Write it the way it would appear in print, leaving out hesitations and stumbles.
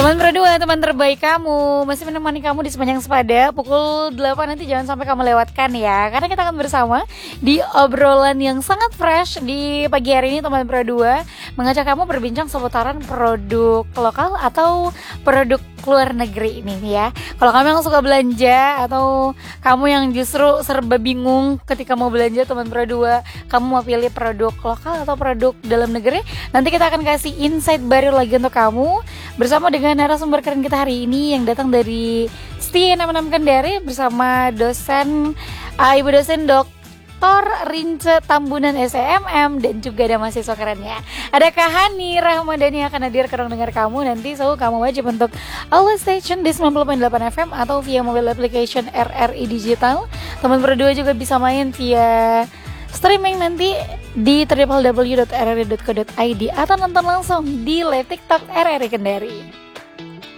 Teman berdua, teman terbaik kamu, masih menemani kamu di sepanjang sepada pukul 8 nanti, jangan sampai kamu lewatkan ya. Karena kita akan bersama di obrolan yang sangat fresh di pagi hari ini. Teman berdua mengajak kamu berbincang seputaran produk lokal atau produk luar negeri ini ya. Kalau kamu yang suka belanja atau kamu yang justru serba bingung ketika mau belanja, teman berdua, kamu mau pilih produk lokal atau produk dalam negeri, nanti kita akan kasih insight baru lagi untuk kamu bersama dengan narasumber keren kita hari ini yang datang dari STI 66 Kendari bersama dosen Ibu dosen Dr. Rince Tambunan SEMM, dan juga ada mahasiswa kerennya. Ada Kak Hani Rahmadani yang akan hadir ke ruang dengar kamu nanti. So kamu wajib untuk always station di 90.8 FM atau via mobile application RRI Digital. Teman berdua juga bisa main via streaming nanti di www.rri.co.id atau nonton langsung di live TikTok RRI Kendari.